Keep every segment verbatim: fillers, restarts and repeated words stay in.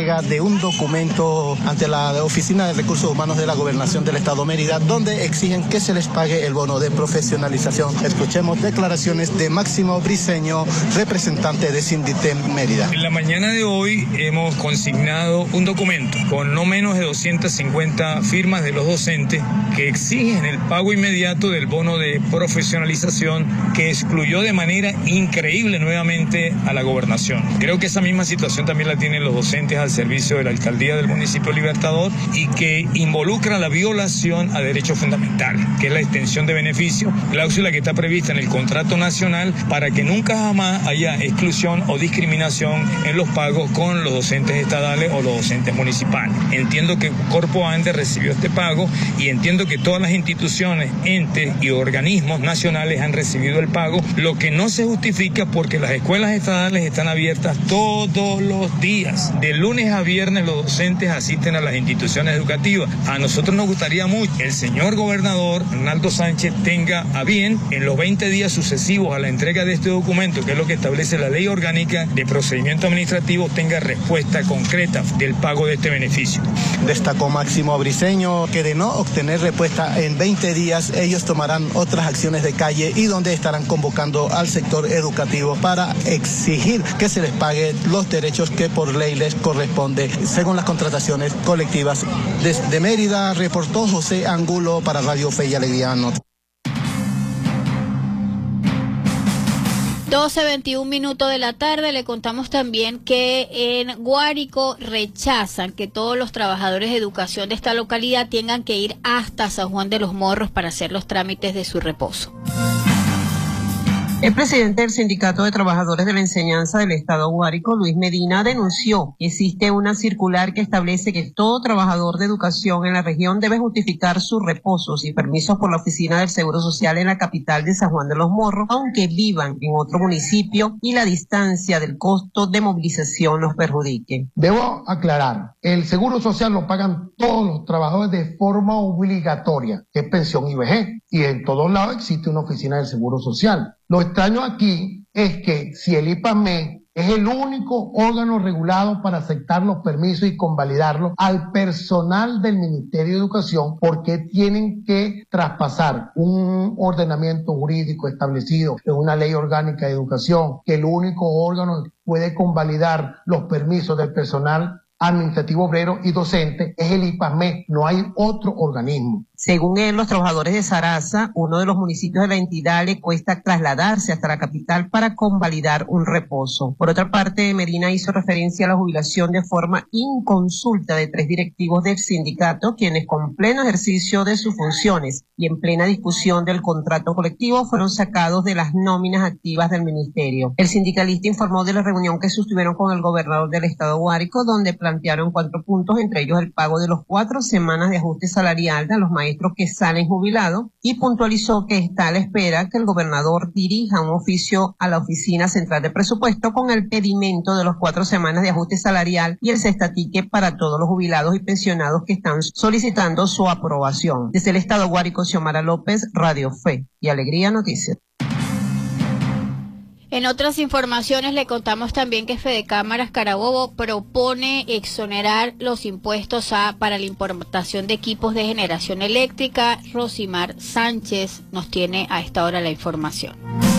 entrega de un documento ante la Oficina de Recursos Humanos de la Gobernación del Estado Mérida, donde exigen que se les pague el bono de profesionalización. Escuchemos declaraciones de Máximo Briceño, representante de Sinditem Mérida. En la mañana de hoy hemos consignado un documento con no menos de doscientas cincuenta firmas de los docentes que exigen el pago inmediato del bono de profesionalización que excluyó de manera increíble nuevamente a la gobernación. Creo que esa misma situación también la tienen los docentes al servicio de la alcaldía del municipio Libertador y que involucra la violación a derechos fundamentales, que es la extensión de beneficios, cláusula que está prevista en el contrato nacional para que nunca jamás haya exclusión o discriminación en los pagos con los docentes estadales o los docentes municipales. Entiendo que Corpo Ande recibió este pago y entiendo que todas las instituciones, entes y organismos nacionales han recibido el pago, lo que no se justifica porque las escuelas estadales están abiertas todos los días. De lunes a viernes los docentes asisten a las instituciones educativas. A nosotros nos gustaría mucho que el señor gobernador Arnaldo Sánchez tenga a bien en los veinte días sucesivos a la entrega de este documento, que es lo que establece la ley orgánica de procedimiento administrativo, tenga respuesta concreta del pago de este beneficio. Destacó Máximo Briceño que de no obtener respuesta en veinte días, ellos tomarán otras acciones de calle y donde estarán convocando al sector educativo para exigir que se les pague los derechos que por ley les corresponde según las contrataciones colectivas. Desde Mérida reportó José Angulo para Radio Fe y Alegría. doce veintiún minutos de la tarde. Le contamos también que en Guárico rechazan que todos los trabajadores de educación de esta localidad tengan que ir hasta San Juan de los Morros para hacer los trámites de su reposo. El presidente del Sindicato de Trabajadores de la Enseñanza del Estado Guárico, Luis Medina, denunció que existe una circular que establece que todo trabajador de educación en la región debe justificar sus reposos y permisos por la Oficina del Seguro Social en la capital de San Juan de los Morros, aunque vivan en otro municipio y la distancia del costo de movilización los perjudique. Debo aclarar, el Seguro Social lo pagan todos los trabajadores de forma obligatoria, que es pensión y vejez, y en todos lados existe una oficina del Seguro Social. Lo extraño aquí es que si el I P A M E es el único órgano regulado para aceptar los permisos y convalidarlos al personal del Ministerio de Educación, porque tienen que traspasar un ordenamiento jurídico establecido en una ley orgánica de educación, que el único órgano que puede convalidar los permisos del personal administrativo obrero y docente es el I P A M E, no hay otro organismo. Según él, los trabajadores de Saraza, uno de los municipios de la entidad, le cuesta trasladarse hasta la capital para convalidar un reposo. Por otra parte, Medina hizo referencia a la jubilación de forma inconsulta de tres directivos del sindicato, quienes con pleno ejercicio de sus funciones y en plena discusión del contrato colectivo fueron sacados de las nóminas activas del ministerio. El sindicalista informó de la reunión que sostuvieron con el gobernador del estado Guárico, donde plantearon cuatro puntos, entre ellos el pago de los cuatro semanas de ajuste salarial a los maestros que salen jubilados, y puntualizó que está a la espera que el gobernador dirija un oficio a la Oficina Central de Presupuesto con el pedimento de los cuatro semanas de ajuste salarial y el cestatique para todos los jubilados y pensionados que están solicitando su aprobación. Desde el estado Guárico, Xiomara López, Radio Fe y Alegría Noticias. En otras informaciones le contamos también que Fedecámaras Carabobo propone exonerar los impuestos a, para la importación de equipos de generación eléctrica. Rosimar Sánchez nos tiene a esta hora la información.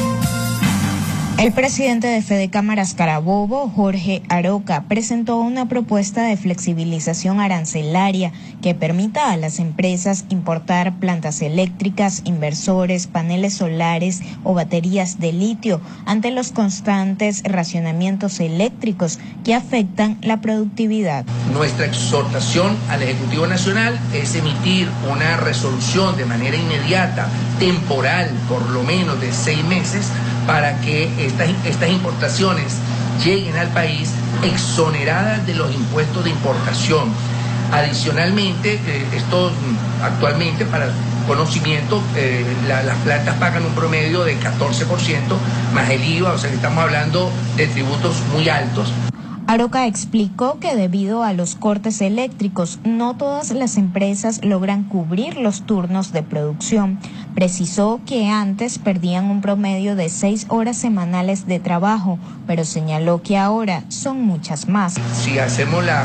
El presidente de Fedecámaras Carabobo, Jorge Aroca, presentó una propuesta de flexibilización arancelaria que permita a las empresas importar plantas eléctricas, inversores, paneles solares o baterías de litio ante los constantes racionamientos eléctricos que afectan la productividad. Nuestra exhortación al Ejecutivo Nacional es emitir una resolución de manera inmediata, temporal, por lo menos de seis meses, para que estas, estas importaciones lleguen al país exoneradas de los impuestos de importación. Adicionalmente, eh, esto actualmente, para conocimiento, eh, la, las plantas pagan un promedio de catorce por ciento más el I V A, o sea que estamos hablando de tributos muy altos. Aroca explicó que debido a los cortes eléctricos, no todas las empresas logran cubrir los turnos de producción. Precisó que antes perdían un promedio de seis horas semanales de trabajo, pero señaló que ahora son muchas más. Si hacemos la